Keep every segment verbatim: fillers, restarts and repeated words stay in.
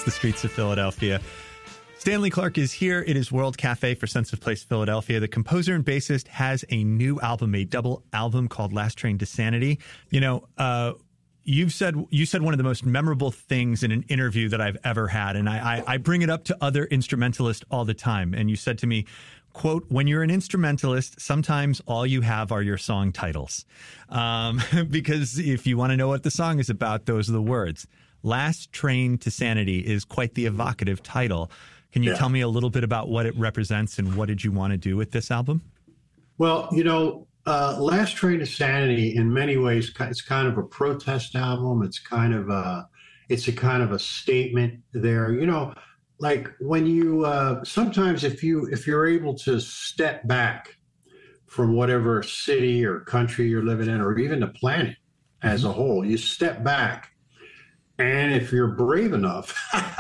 the streets of Philadelphia. Stanley Clarke is here. It is World Cafe for Sense of Place Philadelphia. The composer and bassist has a new album, a double album called Last Train to Sanity. You know, uh, you've said you said one of the most memorable things in an interview that I've ever had, and I, I, I bring it up to other instrumentalists all the time. And you said to me, quote, when you're an instrumentalist, sometimes all you have are your song titles. Um, because if you want to know what the song is about, those are the words. Last Train to Sanity is quite the evocative title. Can you yeah. tell me a little bit about what it represents and what did you want to do with this album? Well, you know, uh, Last Train to Sanity, in many ways, it's kind of a protest album. It's kind of a, it's a kind of a statement there. You know, like when you uh, sometimes if you if you're able to step back from whatever city or country you're living in, or even the planet as a whole, you step back, and if you're brave enough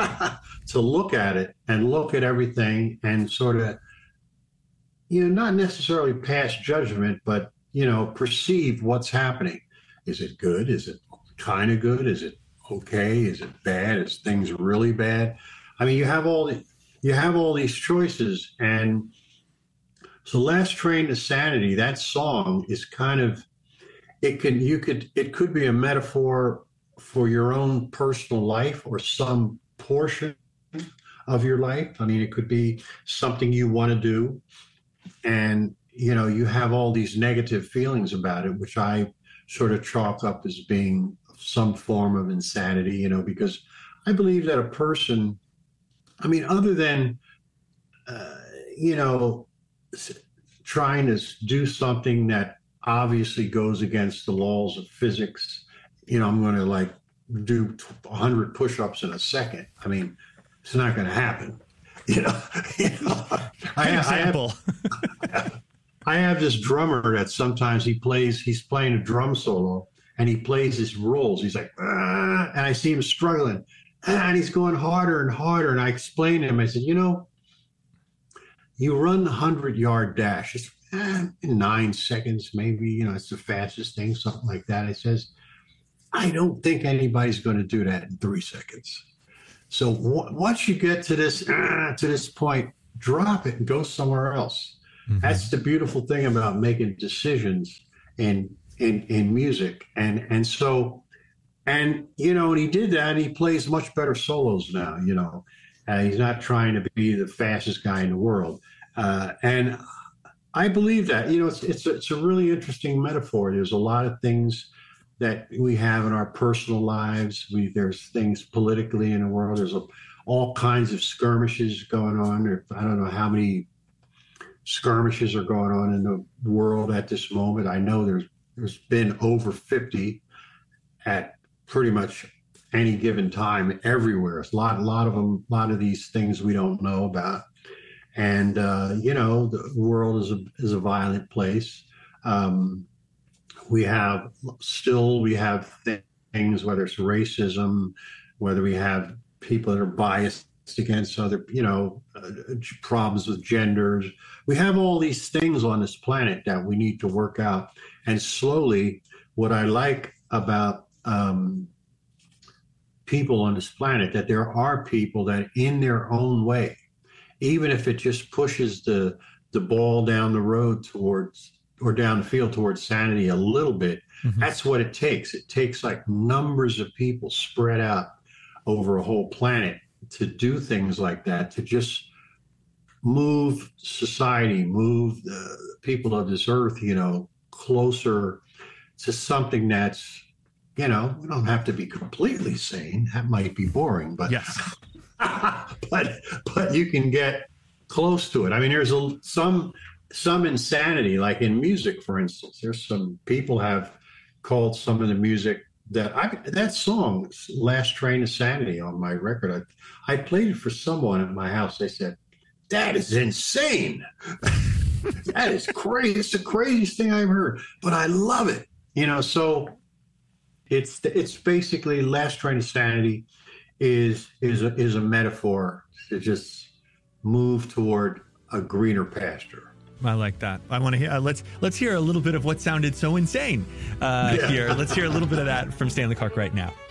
to look at it and look at everything and sort of, you know, not necessarily pass judgment, but, you know, perceive what's happening. Is it good? Is it kind of good? Is it okay? Is it bad? Is things really bad? I mean, you have all the, you have all these choices. And so Last Train to Sanity, that song is kind of, it can, you could, it could be a metaphor for your own personal life or some portion of your life. I mean, it could be something you want to do, and, you know, you have all these negative feelings about it, which I sort of chalk up as being some form of insanity, you know, because I believe that a person, I mean, other than, uh, you know, trying to do something that obviously goes against the laws of physics, you know, I'm going to like do one hundred push-ups in a second. I mean, it's not going to happen. You know, you know I, example. I, have, I have this drummer that sometimes he plays, he's playing a drum solo and he plays his rolls. He's like, ah, and I see him struggling ah, and he's going harder and harder. And I explained to him, I said, you know, you run the hundred yard dash. It's eh, in nine seconds, maybe, you know, it's the fastest thing, something like that. I says, I don't think anybody's going to do that in three seconds. So w- once you get to this uh, to this point, drop it and go somewhere else. Mm-hmm. That's the beautiful thing about making decisions in in in music, and and so and you know, and he did that. And he plays much better solos now. You know, uh, he's not trying to be the fastest guy in the world, uh, and I believe that. You know, it's it's a, it's a really interesting metaphor. There's a lot of things that we have in our personal lives. We, there's things politically in the world. There's a, all kinds of skirmishes going on. There, I don't know how many skirmishes are going on in the world at this moment. I know there's there's been over fifty at pretty much any given time everywhere. It's a lot, a lot of them, a lot of these things we don't know about. And uh, you know, the world is a is a violent place. Um, We have still, we have things, whether it's racism, whether we have people that are biased against other, you know, uh, problems with genders. We have all these things on this planet that we need to work out. And slowly, what I like about um, people on this planet, that there are people that in their own way, even if it just pushes the the ball down the road towards or down the field towards sanity a little bit, mm-hmm. that's what it takes. It takes like numbers of people spread out over a whole planet to do things like that, to just move society, move the people of this earth, you know, closer to something that's, you know, we don't have to be completely sane. That might be boring, but yes. but but you can get close to it. I mean, there's a, some some insanity, like in music, for instance. There's some people have called some of the music that I that song "Last Train to Sanity" on my record. I, I played it for someone at my house. They said, "That is insane. That is crazy. It's the craziest thing I've heard." But I love it. You know, so it's it's basically "Last Train to Sanity" is is a, is a metaphor to just move toward a greener pasture. I like that. I want to hear. Uh, let's let's hear a little bit of what sounded so insane uh, yeah. here. Let's hear a little bit of that from Stanley Clarke right now.